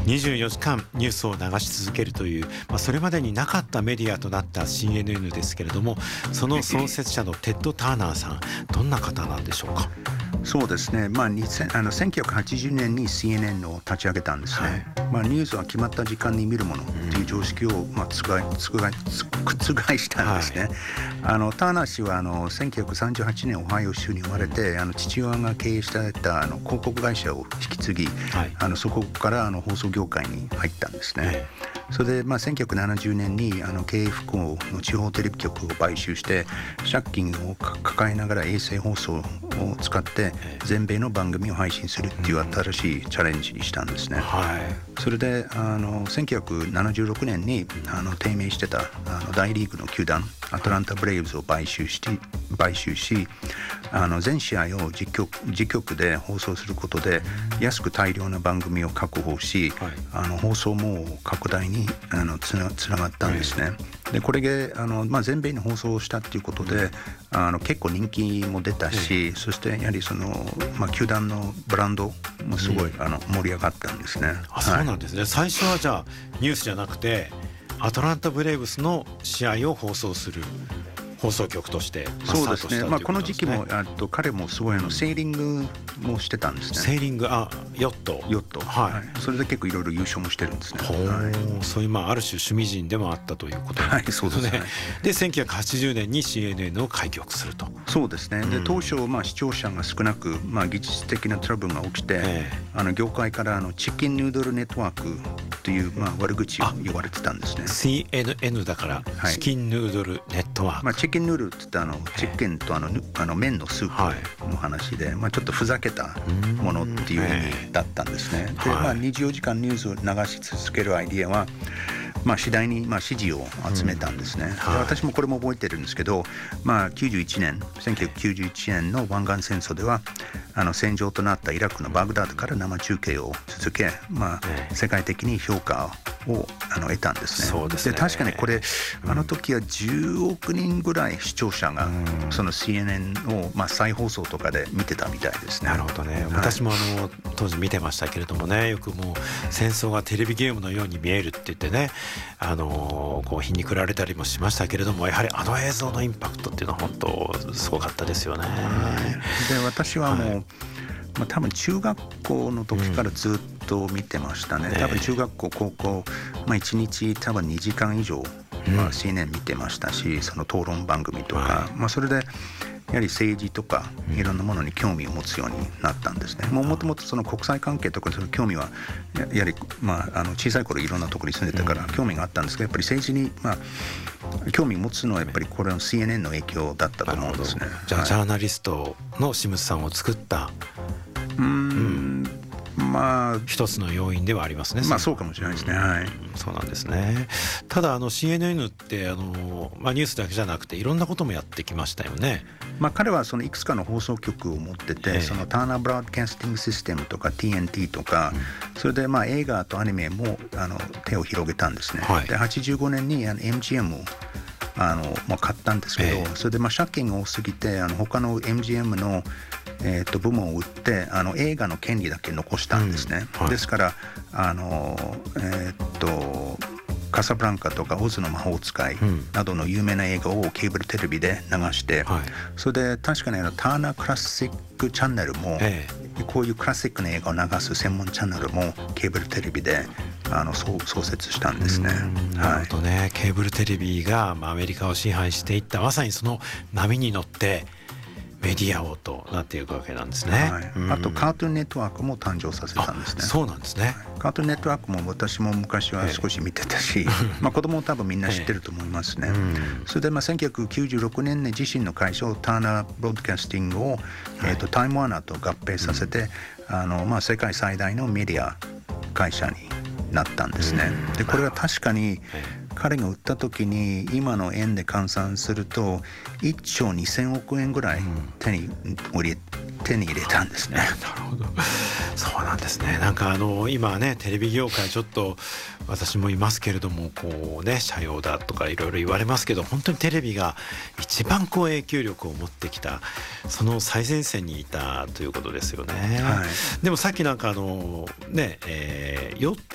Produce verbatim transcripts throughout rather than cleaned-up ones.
にじゅうよじかんニュースを流し続けるという、まあ、それまでになかったメディアとなった シーエヌエヌ ですけれども、その創設者のテッド・ターナーさん、どんな方なんでしょうか。 そうですね、まあ、にせんあのせんきゅうひゃくはちじゅうねんに シーエヌエヌ を立ち上げたんですね、はい。まあ、ニュースは決まった時間に見るものという常識を、まあ、つがいつがいつ覆したんですね、はい。あのターナー氏はあのせんきゅうひゃくさんじゅうはちねんオハイオ州に生まれて、あの父親が経営していたあの広告会社を引き継ぎ、はい、あのそこからあの放送業界に入ったんですね、はい。それで、まあ、せんきゅうひゃくななじゅうねんにあの経営不幸の地方テレビ局を買収して借金を抱えながら衛星放送を使って全米の番組を配信するっていう新しいチャレンジにしたんですね、はい。それであのせんきゅうひゃくななじゅうろくねんにあの低迷してたあの大リーグの球団アトランタブレイブズを買収し買収しあの全試合を実局、実局で放送することで安く大量な番組を確保し、はい、あの放送網拡大にあのつな、つながったんですね、はい。でこれであの、まあ、全米に放送したっていうことであの結構人気も出たし、うん、そしてやはりその、まあ、球団のブランドもすごい、うん、あの盛り上がったんですね。 あ、そうなんですね、はい。最初はじゃあニュースじゃなくてアトランタブレイブスの試合を放送する放送局として、まあ、 そうですね、 スタートしたということですね。 まあ、この時期もあと彼もすごいあのセーリングもしてたんですね。 セーリング、あ、ヨットヨット、はい、はい。それで結構いろいろ優勝もしてるんですね。 はい、そういう、まあ、ある種趣味人でもあったということですね。はい、そうですね。でせんきゅうひゃくはちじゅうねんに シーエヌエヌ を開局すると。 そうですね。で当初、まあ、視聴者が少なく、まあ、技術的なトラブルが起きて、えー、あの業界からあのチキンヌードルネットワークという、まあ、悪口を言われてたんですね。 シーエヌエヌ だから、はい、チキンヌードルネットワーク、 まあ、チキンヌードルって言ったらあのチキンとあのあの麺のスープの話で、はい、まあ、ちょっとふざけたものっていう意味だったんですね。で、まあ、にじゅうよじかんニュースを流し続けるアイディアは、まあ、次第にまあ支持を集めたんですね、うん、で私もこれも覚えてるんですけど、まあ、きゅうじゅういちねんせんきゅうひゃくきゅうじゅういちねんの湾岸戦争ではあの戦場となったイラクのバグダッドから生中継を続け、まあ、世界的に評価をあの得たんですね。 そうですね。 で確かにこれあの時はじゅうおくにんぐらい視聴者がその シーエヌエヌ をまあ再放送とかで見てたみたいですね。 なるほどね、はい、私もあの当時見てましたけれどもね、よくもう戦争がテレビゲームのように見えるって言ってね、あのこう皮肉られたりもしましたけれども、やはりあの映像のインパクトっていうのは本当すごかったですよね。 で私はもう、はい、まあ、多分中学校の時からずっと見てましたね、うん、多分中学校高校、まあ、いちにち多分にじかん以上、まあ、シーエヌエヌ 見てましたし、その討論番組とか、はい、まあ、それでやはり政治とかいろんなものに興味を持つようになったんですね。もともとその国際関係とかその興味はやはり、まあ、あの小さい頃いろんなところに住んでたから興味があったんですけど、やっぱり政治に、まあ、興味を持つのはやっぱりこれの シーエヌエヌ の影響だったと思うんですね。 じゃあ、はい、ジャーナリストの清水さんを作ったうーん、うんまあ、 一つの要因ではありますね。 まあそうかもしれないですね、はい、 そうなんですね。ただあの シーエヌエヌ ってあの、まあ、ニュースだけじゃなくていろんなこともやってきましたよね。 まあ、彼はそのいくつかの放送局を持ってて、えー、そのターナーブロードキャスティングシステムとか ティーエヌティー とか、うん、それでまあ映画とアニメもあの手を広げたんですね、はい、ではちじゅうごねんにあの エムジーエム をあの、まあ、買ったんですけど、えー、それでまあ借金が多すぎてあの他の エムジーエム のえー、と部門を売ってあの映画の権利だけ残したんですね、うん、はい、ですからあの、えー、っとカサブランカとかオズの魔法使いなどの有名な映画をケーブルテレビで流して、うん、はい、それで確かにあのターナークラシックチャンネルも、えー、こういうクラシックな映画を流す専門チャンネルもケーブルテレビであの創設したんですね。 なるほどね、はい、ケーブルテレビが、まあ、アメリカを支配していったまさにその波に乗ってメディア王となっていくわけなんですね、はい、 うん、あとカートゥーンネットワークも誕生させたんですね。 そうなんですね。 カートゥーンネットワークも私も昔は少し見てたし、ええ、まあ子供も多分みんな知ってると思いますね、ええ、うん、それでまあせんきゅうひゃくきゅうじゅうろくねんに自身の会社をターナーブロードキャスティングを、はい、えー、とタイムワーナーと合併させて、うん、あのまあ世界最大のメディア会社になったんですね、うん、でこれは確かに彼が売った時に今の円で換算するといっちょうにせんおくえんぐらい手に入れ、手に入れたんですね。 なるほど、そうなんですね。なんかあの今ねテレビ業界ちょっと私もいますけれどもこうね社用だとかいろいろ言われますけど、本当にテレビが一番こう影響力を持ってきたその最前線にいたということですよね、はい、でもさっきなんかあのね、えー、ヨッ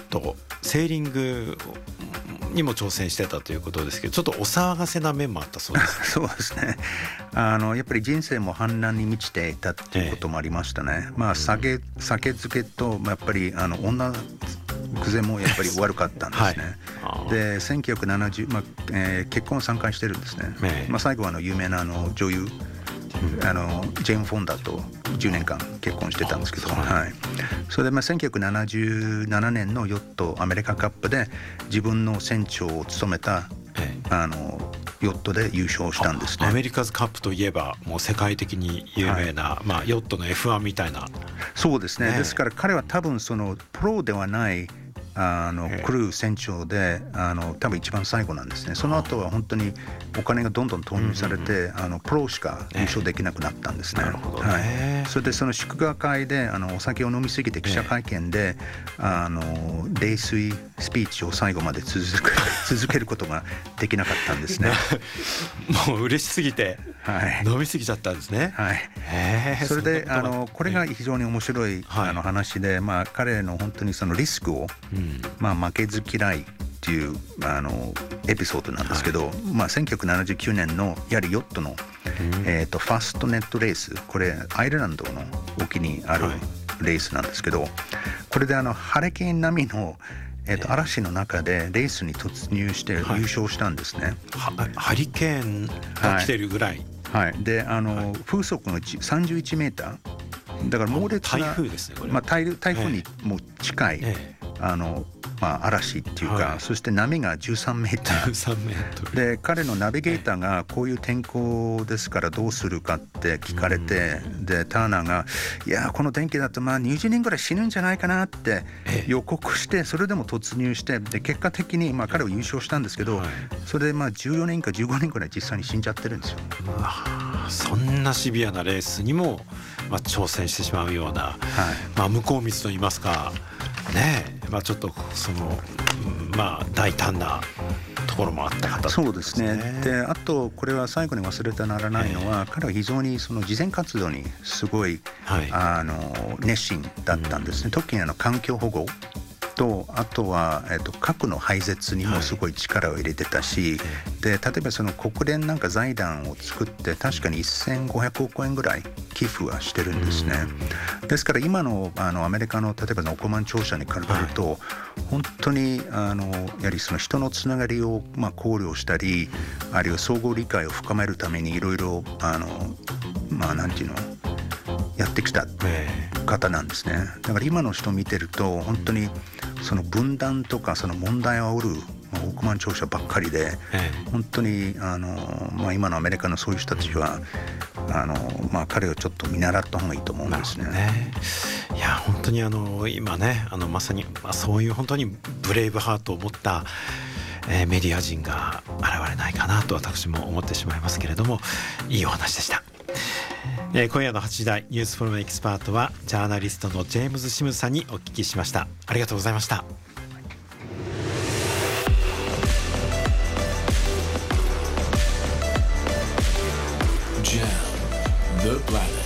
トセーリングにも挑戦してたということですけど、ちょっとお騒がせな面もあったそうです、ね、 そうですね。あのやっぱり人生も反乱に満ちていたっていうこともありましたね、えー、まあ酒、酒漬けとやっぱりあの女癖もやっぱり悪かったんですね、はい、でせんきゅうひゃくななじゅう、まあえー、結婚さんかいしてるんですね、えーまあ、最後はあの有名なあの女優、うん、あのジェーン・フォンダとじゅうねんかん結婚してたんですけど、はい、それでまあせんきゅうひゃくななじゅうななねんのヨットアメリカカップで自分の船長を務めた、ええ、あのヨットで優勝したんですね。 アメリカズカップといえばもう世界的に有名な、はい、まあ、ヨットの エフワン みたいな。 そうですね、 ね、 ですから彼は多分そのプロではないあのクルー船長であの多分一番最後なんですね。その後は本当にお金がどんどん投入されて、うんうんうん、あのプロしか優勝できなくなったんですね。 なるほどね、 はい、それでその祝賀会であのお酒を飲みすぎて記者会見で、ね、あの冷水スピーチを最後まで続け続けることができなかったんですね。 もう嬉しすぎて、はい、飲みすぎちゃったんですね。 はい、へそれであのこれが非常に面白い、はい、あの話で、まあ、彼の本当にそのリスクを、うんまあ、負けず嫌いっていうあのエピソードなんですけど、はい、まあ、せんきゅうひゃくななじゅうきゅうねんのやはりヨットの、うんえー、とファストネットレース、これアイルランドの沖にあるレースなんですけど、はい、これであのハリケーン並みの、えー、と嵐の中でレースに突入して優勝したんですね、 はい、ハリケーンが来てるぐらい、 はいはい、であの、はい、風速がさんじゅういちメーターだから猛烈な台風ですね、これ、 まあ、台, 台風にも近い、ええあのまあ、嵐っていうか、はい、そして波がじゅうさんメーター、 じゅうさんメートルで彼のナビゲーターがこういう天候ですからどうするかって聞かれて、うん、でターナーがいやこの天気だとまあにじゅうねんぐらい死ぬんじゃないかなって予告して、それでも突入して、で結果的にまあ彼は優勝したんですけど、はい、それでまあじゅうよねんかじゅうごねんぐらい実際に死んじゃってるんですよ。 そんなシビアなレースにも、まあ、挑戦してしまうような、はい、まあ、向こう光といいますかねえ、まあ、ちょっとそのまあ大胆なところもあった方、ね、 そうですね。であとこれは最後に忘れてならないのは、えー、彼は非常にその慈善活動にすごい、はい、あの熱心だったんですね、うん、特にあの環境保護とあとは、えー、と核の廃絶にもすごい力を入れてたし、はい、で例えばその国連なんか財団を作って確かにせんごひゃくおくえんぐらい寄付はしてるんですね、うん、ですから今 の, あのアメリカの例えばの億万長者に比べると、はい、本当にあのやはりその人のつながりをまあ考慮したり、あるいは相互理解を深めるためにいろいろあのまあなんていうのやってきた方なんですね。だから今の人を見てると本当にその分断とかその問題を煽る億万長者ばっかりで、本当にあの、まあ、今のアメリカのそういう人たちはあの、まあ、彼をちょっと見習った方がいいと思うんですね。 ね、いや本当にあの今ねあのまさに、まあ、そういう本当にブレイブハートを持った、えー、メディア人が現れないかなと私も思ってしまいますけれども、いいお話でした。えー、今夜のはちじ台ニュースフォームエキスパートはジャーナリストのジェームズ・シムズさんにお聞きしました。ありがとうございました。ジャム The Planet